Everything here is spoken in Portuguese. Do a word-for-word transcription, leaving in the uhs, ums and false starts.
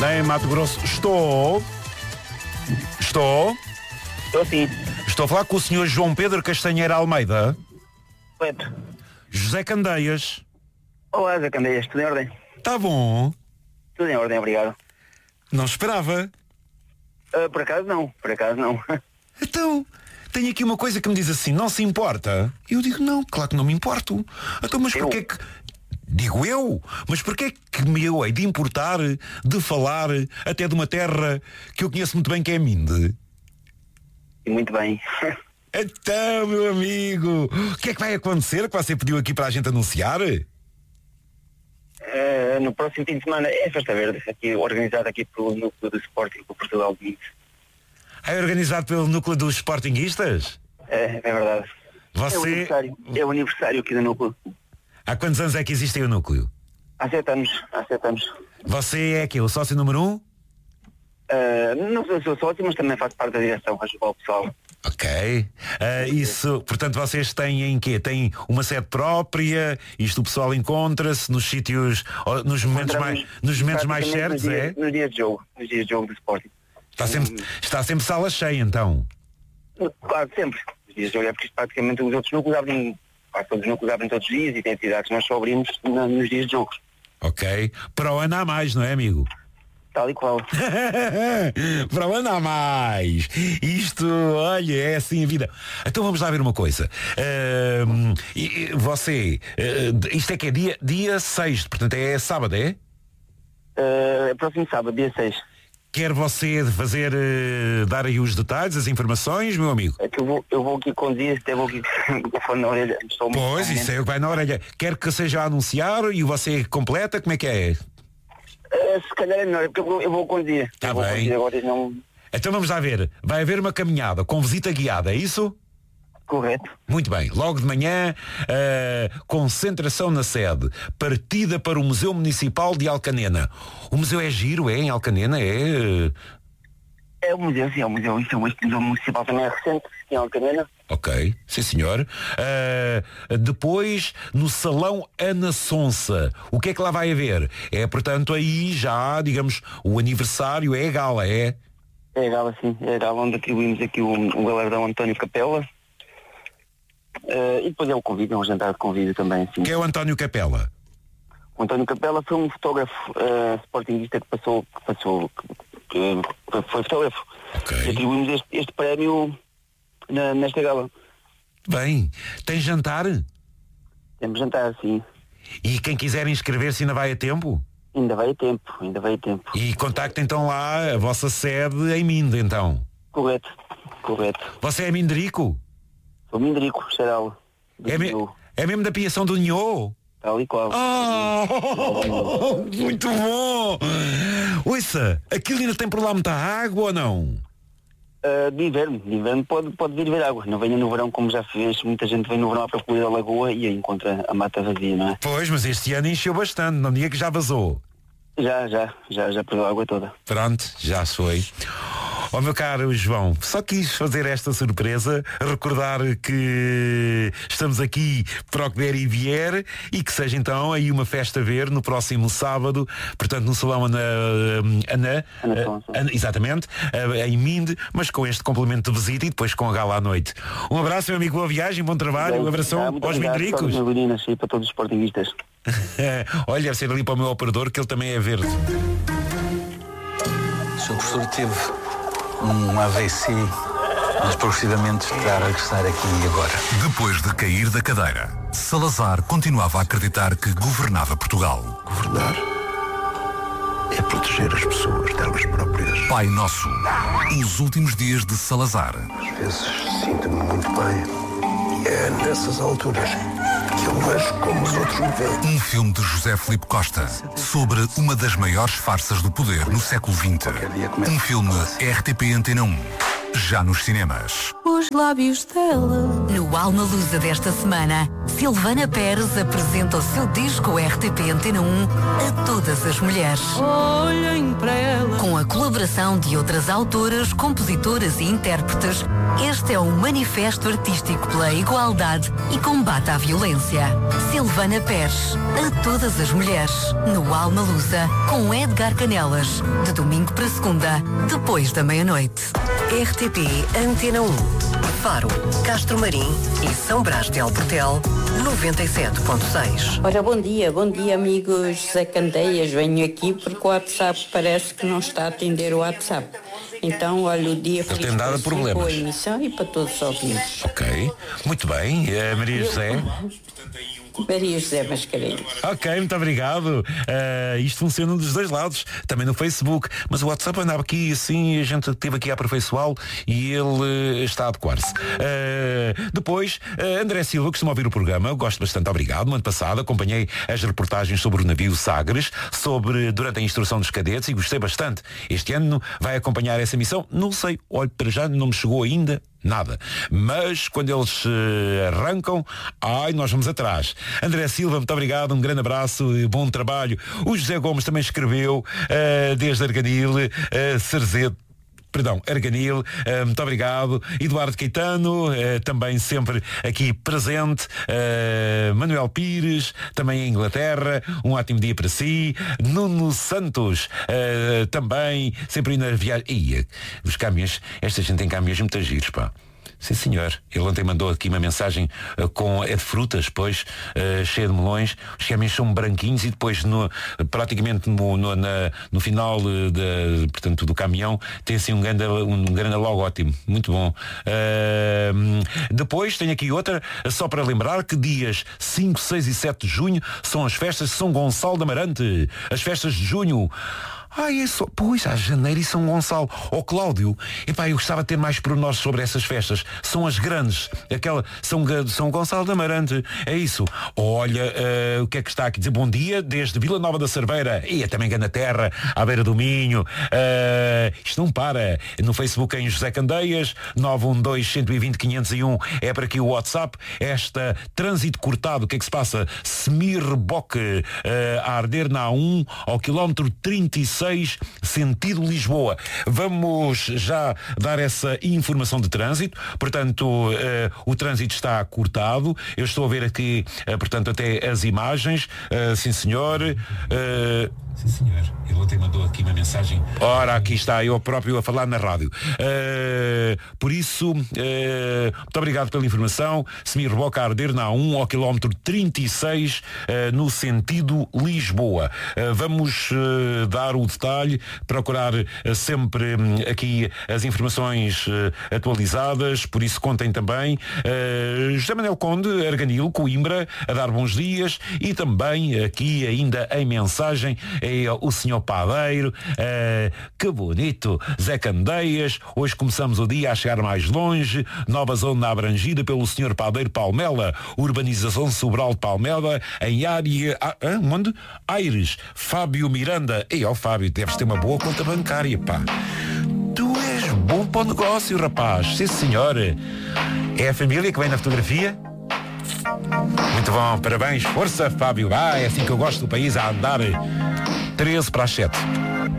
nem Mato Grosso. Estou. Estou. Estou sim. Estou a falar com o senhor João Pedro Castanheira Almeida. Correto. José Candeias. Olá, Zé Candeias, tudo em ordem? Está bom. Tudo em ordem, obrigado. Não esperava. Uh, por acaso não, por acaso não. Então, tenho aqui uma coisa que me diz assim, não se importa? Eu digo, não, claro que não me importo. Então, mas Eu? porquê é que... Digo eu, mas porquê é que me eu hei de importar, de falar, até de uma terra que eu conheço muito bem, que é a Minde? E muito bem. Então, meu amigo, o que é que vai acontecer que você pediu aqui para a gente anunciar? Uh, no próximo fim de semana é a Festa Verde, aqui, organizada aqui pelo Núcleo do Sporting do Portugal Minde. É organizado pelo Núcleo dos Sportinguistas? É, é verdade. Você... É o aniversário, é o aniversário aqui do Núcleo. Há quantos anos é que existe aí o Núcleo? Há sete anos, há sete anos. Você é aqui, o sócio número um? Uh, não sou, sou sócio, mas também faço parte da direção, ajudar o pessoal. Ok. Uh, isso, portanto, vocês têm em quê? Têm uma sede própria? Isto o pessoal encontra-se nos sítios, ou nos momentos mais, nos momentos mais certos, nos dias, é? Nos dias de jogo, nos dias de jogo do Sporting. Está sempre, está sempre sala cheia, então? Claro, sempre. Os dias de jogo é porque isto, praticamente os outros núcleos abrem, quase todos os núcleos abrem todos os dias e tem atividades que nós só abrimos na, nos dias de jogos. Ok. Para o ano há mais, não é, amigo? Tal e qual. Para o ano há mais. Isto, olha, é assim a vida. Então vamos lá ver uma coisa. Uh, e, você, uh, isto é que é dia, dia seis, portanto é sábado, é? Uh, próximo sábado, dia seis. Quer você fazer, uh, dar aí os detalhes, as informações, meu amigo? É que eu vou, eu vou aqui conduzir, até vou aqui com o telefone na orelha. Estou pois, isso é o que vai na orelha. Quer que seja a anunciar e você completa, como é que é? Uh, se calhar é melhor, porque eu vou, eu vou conduzir. Está eu vou bem. Conduzir agora, não... Então vamos lá ver. Vai haver uma caminhada com visita guiada, é isso? Correto. Muito bem. Logo de manhã, uh, concentração na sede. Partida para o Museu Municipal de Alcanena. O museu é giro, é? Em Alcanena? É... É o museu, sim, é o museu. Isso é o Museu Municipal, também é recente, em Alcanena. Ok, sim senhor. Uh, depois, no Salão Ana Sonsa, o que é que lá vai haver? É, portanto, aí já, digamos, o aniversário, é a gala, é? É a gala, sim. É a gala onde atribuímos aqui o, o galardão António Capela. Uh, e depois é o convite, é um jantar de convite também, sim. Que é o António Capela? O António Capela foi um fotógrafo uh, sportinguista que passou, que passou, que, que foi fotógrafo. Ok. E atribuímos este, este prémio na, nesta gala. Bem, tem jantar? Temos jantar, sim. E quem quiser inscrever-se ainda vai a tempo? Ainda vai a tempo, ainda vai a tempo. E contacta então lá a vossa sede em Minde, então. Correto, correto. Você é minderico? Sou Minderico, geral. É, me, é mesmo da piação do Nhô? Tal e qual. Oh, muito bom! Ouça, aquilo ainda tem por lá muita água ou não? Uh, de inverno, de inverno pode, pode vir ver água. Não venha no verão como já fez. Muita gente vem no verão à procura da lagoa e aí encontra a mata vazia, não é? Pois, mas este ano encheu bastante, não diga que já vazou. Já, já, já, já perdeu a água toda. Pronto, já foi. Ó oh, meu caro João, só quis fazer esta surpresa, recordar que estamos aqui para o que der e vier e que seja então aí uma festa ver no próximo sábado, portanto no Salão Ana, Ana, Ana, Ana exatamente, em Minde, mas com este complemento de visita e depois com a gala à noite. Um abraço, meu amigo, boa viagem, bom trabalho, Bem, um abração ah, aos mindricos. E para todos os sportinguistas. Olha, deve ser ali para o meu operador que ele também é verde. O senhor professor teve um A V C, mas progressivamente está a regressar aqui e agora. Depois de cair da cadeira, Salazar continuava a acreditar que governava Portugal. Governar é proteger as pessoas delas próprias. Pai Nosso, os últimos dias de Salazar. Às vezes sinto-me muito bem e é nessas alturas que eu vejo como os outros me veem. Um filme de José Filipe Costa sobre uma das maiores farsas do poder no século vinte. Um filme R T P Antena um, já nos cinemas. os lábios dela. No Alma Lusa desta semana, Silvana Pérez apresenta o seu disco R T P Antena um a todas as mulheres. Olhem para ela. Com a colaboração de outras autoras, compositoras e intérpretes, este é um manifesto artístico pela igualdade e combate à violência. Silvana Pérez, a todas as mulheres, no Alma Lusa, com Edgar Canelas, de domingo para segunda, depois da meia-noite. R T P Antena um. Faro, Castro Marim e São Brás de Alportel, noventa e sete ponto seis. Ora, bom dia, bom dia amigos Zé Candeias, venho aqui porque o WhatsApp parece que não está a atender o WhatsApp. Então, olha, o dia feliz tem dado problemas. com a emissão e para todos os ouvintes. Ok, muito bem, uh, Maria José. Maria José Mascarenhas. Ok, muito obrigado. Uh, isto funciona dos dois lados, também no Facebook, mas o WhatsApp andava aqui assim, a gente teve aqui a aperfeiçoá-lo e ele uh, está a adequar-se. Uh, depois, uh, André Silva, costuma ouvir o programa, eu gosto bastante, obrigado. No ano passado acompanhei as reportagens sobre o navio Sagres, sobre durante a instrução dos cadetes e gostei bastante. Este ano vai acompanhar essa missão? Não sei, olha, para já não me chegou ainda nada. Mas quando eles uh, arrancam, ai, nós vamos atrás. André Silva, muito obrigado, um grande abraço e bom trabalho. O José Gomes também escreveu uh, desde Arganil, uh, Cerzedo. Perdão, Arganil, uh, muito obrigado. Eduardo Caetano, uh, também sempre aqui presente. Uh, Manuel Pires, também em Inglaterra, um ótimo dia para si. Nuno Santos, uh, também, sempre na viagem. Ia, os caminhões, esta gente tem caminhões muito giros, pá. Sim, senhor. Ele ontem mandou aqui uma mensagem uh, com é de frutas, pois, uh, cheia de melões. Os caminhões são branquinhos e depois, no, praticamente no, no, na, no final uh, de, portanto, do caminhão, tem assim um grande, um grande logo ótimo. Muito bom. Uh, depois tem aqui outra, só para lembrar que dias cinco, seis e sete de junho são as festas de São Gonçalo de Amarante. As festas de junho. Ai, é só... Pois, há Janeiro e São Gonçalo. Ó oh, Cláudio, epá, eu gostava de ter mais pormenores sobre essas festas. São as grandes. Aquela São, São Gonçalo de Amarante. É isso. Olha, uh, o que é que está aqui? Dizer bom dia desde Vila Nova da Cerveira. E é também Gana Terra, à beira do Minho. Uh, isto não para. No Facebook em José Candeias, nove um dois, um dois zero, quinhentos e um. É para aqui o WhatsApp. Esta trânsito cortado, o que é que se passa? Semir-Boque, uh, a arder na A um, ao quilómetro trinta e seis, sentido Lisboa. Vamos já dar essa informação de trânsito. Portanto, uh, o trânsito está cortado. Eu estou a ver aqui, uh, portanto, até as imagens. Uh, sim, senhor. Uh, sim, senhor. Ele ontem mandou aqui uma mensagem. Ora, aqui está eu próprio a falar na rádio. Uh, por isso, uh, muito obrigado pela informação. Semir Boca a arder na A um, ao quilómetro trinta e seis, uh, no sentido Lisboa. Uh, vamos uh, dar o detalhe, procurar uh, sempre um, aqui as informações uh, atualizadas, por isso contem também. Uh, José Manuel Conde, Arganil, Coimbra, a dar bons dias, e também aqui ainda em mensagem é o senhor Padeiro. Uh, que bonito, Zé Candeias, hoje começamos o dia a chegar mais longe, nova zona abrangida pelo senhor Padeiro Palmela, urbanização Sobral de Palmela, em área, ah, onde? Aires, Fábio Miranda. E ó Fábio, deves ter uma boa conta bancária, pá. Tu és bom para o negócio, rapaz. Sim, senhor. É a família que vem na fotografia? Muito bom, parabéns. Força, Fábio. Ah, é assim que eu gosto do país, a andar. treze para as sete.